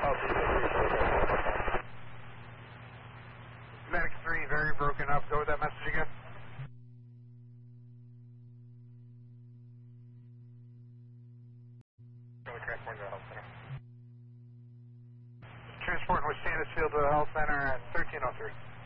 Medic 3, very broken up. Go with that message again. Transporting with Sandusfield to the health center at 1303.